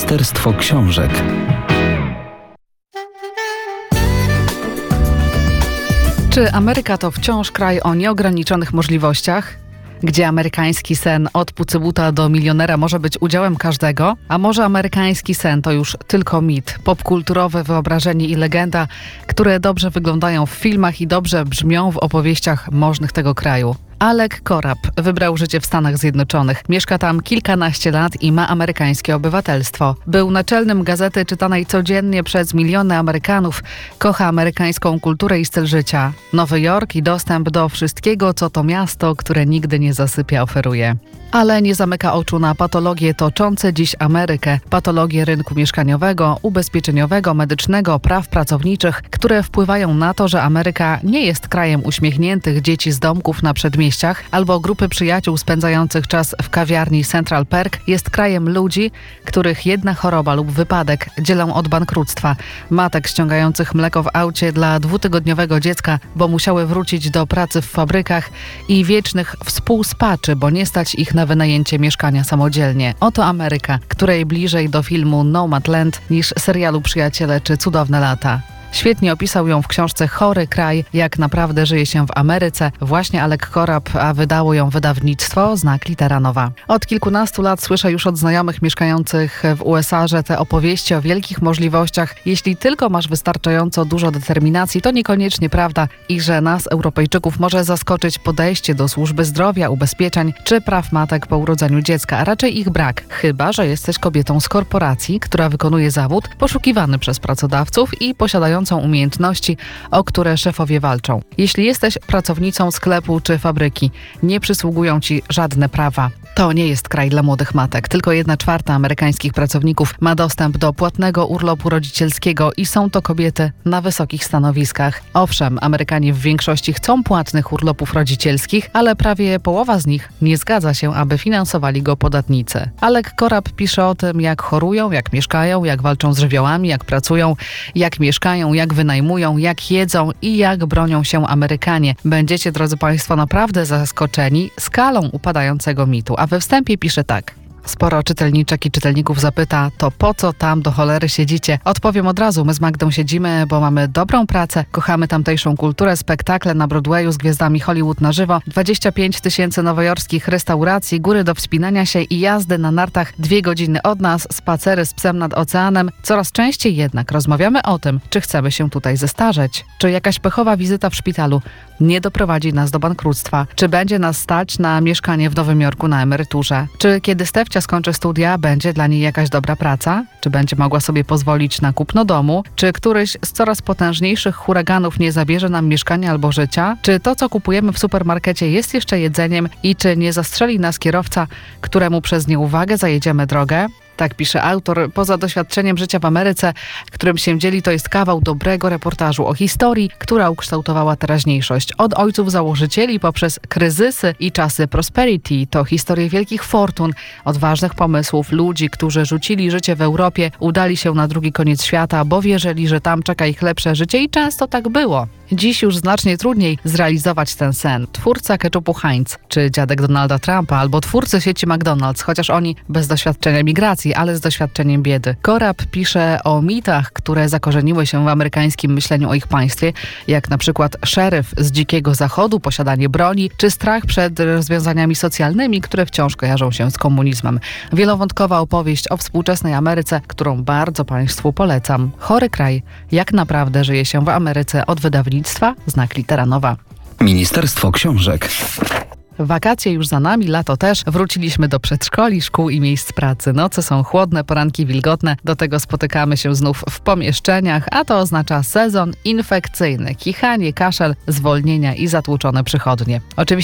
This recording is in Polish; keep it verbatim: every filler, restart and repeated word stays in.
Ministerstwo Książek. Czy Ameryka to wciąż kraj o nieograniczonych możliwościach? Gdzie amerykański sen od pucybuta do milionera może być udziałem każdego? A może amerykański sen to już tylko mit, popkulturowe wyobrażenie i legenda, które dobrze wyglądają w filmach i dobrze brzmią w opowieściach możnych tego kraju? Alec Korab wybrał życie w Stanach Zjednoczonych. Mieszka tam kilkanaście lat i ma amerykańskie obywatelstwo. Był naczelnym gazety czytanej codziennie przez miliony Amerykanów. Kocha amerykańską kulturę i styl życia. Nowy Jork i dostęp do wszystkiego, co to miasto, które nigdy nie zasypia, oferuje. Ale nie zamyka oczu na patologie toczące dziś Amerykę. Patologie rynku mieszkaniowego, ubezpieczeniowego, medycznego, praw pracowniczych, które wpływają na to, że Ameryka nie jest krajem uśmiechniętych dzieci z domków na przedmieściach albo grupy przyjaciół spędzających czas w kawiarni Central Perk. Jest krajem ludzi, których jedna choroba lub wypadek dzielą od bankructwa. Matek ściągających mleko w aucie dla dwutygodniowego dziecka, bo musiały wrócić do pracy w fabrykach i wiecznych współspaczy, bo nie stać ich na wynajęcie mieszkania samodzielnie. Oto Ameryka, której bliżej do filmu Nomadland niż serialu Przyjaciele czy Cudowne lata. Świetnie opisał ją w książce Chory kraj, jak naprawdę żyje się w Ameryce. Właśnie Alec Korab, a wydało ją wydawnictwo Znak Litera Nowa. Od kilkunastu lat słyszę już od znajomych mieszkających w U S A, że te opowieści o wielkich możliwościach, jeśli tylko masz wystarczająco dużo determinacji, to niekoniecznie prawda i że nas, Europejczyków, może zaskoczyć podejście do służby zdrowia, ubezpieczeń czy praw matek po urodzeniu dziecka, a raczej ich brak. Chyba że jesteś kobietą z korporacji, która wykonuje zawód poszukiwany przez pracodawców i posiadającą umiejętności, o które szefowie walczą. Jeśli jesteś pracownicą sklepu czy fabryki, nie przysługują ci żadne prawa. To nie jest kraj dla młodych matek. Tylko jedna czwarta amerykańskich pracowników ma dostęp do płatnego urlopu rodzicielskiego i są to kobiety na wysokich stanowiskach. Owszem, Amerykanie w większości chcą płatnych urlopów rodzicielskich, ale prawie połowa z nich nie zgadza się, aby finansowali go podatnicy. Alec Korab pisze o tym, jak chorują, jak mieszkają, jak walczą z żywiołami, jak pracują, jak mieszkają, jak wynajmują, jak jedzą i jak bronią się Amerykanie. Będziecie, drodzy Państwo, naprawdę zaskoczeni skalą upadającego mitu. A we wstępie pisze tak. Sporo czytelniczek i czytelników zapyta, to po co tam do cholery siedzicie? Odpowiem od razu, my z Magdą siedzimy, bo mamy dobrą pracę, kochamy tamtejszą kulturę, spektakle na Broadwayu z gwiazdami Hollywood na żywo, dwadzieścia pięć tysięcy nowojorskich restauracji, góry do wspinania się i jazdy na nartach dwie godziny od nas, spacery z psem nad oceanem. Coraz częściej jednak rozmawiamy o tym, czy chcemy się tutaj zestarzeć, czy jakaś pechowa wizyta w szpitalu nie doprowadzi nas do bankructwa, czy będzie nas stać na mieszkanie w Nowym Jorku na emeryturze, czy kiedy Stefcia skończy studia, będzie dla niej jakaś dobra praca, czy będzie mogła sobie pozwolić na kupno domu, czy któryś z coraz potężniejszych huraganów nie zabierze nam mieszkania albo życia, czy to, co kupujemy w supermarkecie, jest jeszcze jedzeniem i czy nie zastrzeli nas kierowca, któremu przez nieuwagę zajedziemy drogę. Tak pisze autor. Poza doświadczeniem życia w Ameryce, którym się dzieli, to jest kawał dobrego reportażu o historii, która ukształtowała teraźniejszość. Od ojców założycieli poprzez kryzysy i czasy prosperity. To historie wielkich fortun, odważnych pomysłów, ludzi, którzy rzucili życie w Europie, udali się na drugi koniec świata, bo wierzyli, że tam czeka ich lepsze życie i często tak było. Dziś już znacznie trudniej zrealizować ten sen. Twórca ketchupu Heinz, czy dziadek Donalda Trumpa, albo twórcy sieci McDonald's, chociaż oni bez doświadczenia migracji, ale z doświadczeniem biedy. Korab pisze o mitach, które zakorzeniły się w amerykańskim myśleniu o ich państwie, jak na przykład szeryf z dzikiego zachodu, posiadanie broni, czy strach przed rozwiązaniami socjalnymi, które wciąż kojarzą się z komunizmem. Wielowątkowa opowieść o współczesnej Ameryce, którą bardzo Państwu polecam. Chory kraj. Jak naprawdę żyje się w Ameryce od wydawnictwa Znak Litera Nowa. Ministerstwo Książek. Wakacje już za nami, lato też. Wróciliśmy do przedszkoli, szkół i miejsc pracy. Noce są chłodne, poranki wilgotne. Do tego spotykamy się znów w pomieszczeniach, a to oznacza sezon infekcyjny. Kichanie, kaszel, zwolnienia i zatłuczone przychodnie. Oczywiście